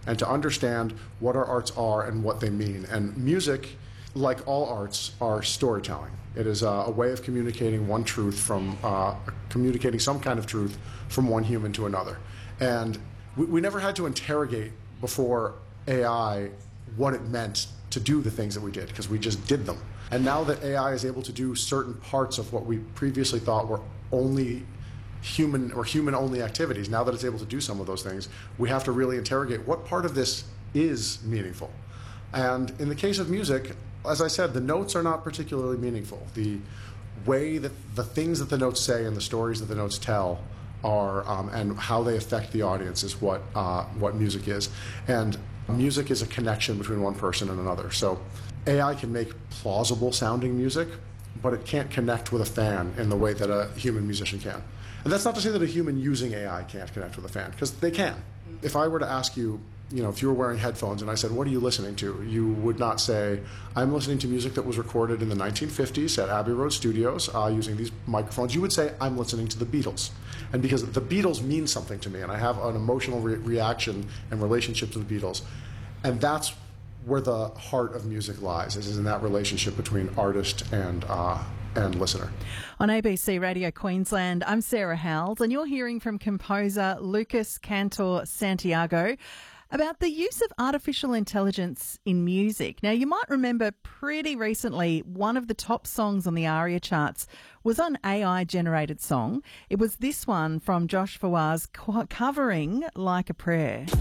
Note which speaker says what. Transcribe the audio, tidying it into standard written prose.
Speaker 1: and to understand what our arts are and what they mean. And music, like all arts, are storytelling. It is a way of communicating one truth from, communicating some kind of truth from one human to another. And we never had to interrogate before AI what it meant to do the things that we did, because we just did them. And now that AI is able to do certain parts of what we previously thought were only human or human-only activities, now that it's able to do some of those things, we have to really interrogate what part of this is meaningful. And in the case of music, as I said, the notes are not particularly meaningful. The way that the things that the notes say and the stories that the notes tell are, and how they affect the audience is what music is. And music is a connection between one person and another. So AI can make plausible sounding music, but it can't connect with a fan in the way that a human musician can. And that's not to say that a human using AI can't connect with a fan, because they can. If I were to ask you, if you were wearing headphones and I said, what are you listening to? You would not say, I'm listening to music that was recorded in the 1950s at Abbey Road Studios using these microphones. You would say, I'm listening to the Beatles. And because the Beatles mean something to me, and I have an emotional reaction and relationship to the Beatles. And that's where the heart of music lies, is in that relationship between artist and listener.
Speaker 2: On ABC Radio Queensland, I'm Sarah Howells, and you're hearing from composer Lucas Cantor Santiago about the use of artificial intelligence in music. Now, you might remember pretty recently one of the top songs on the ARIA charts was an AI-generated song. It was this one from Josh Fawaz covering Like a Prayer.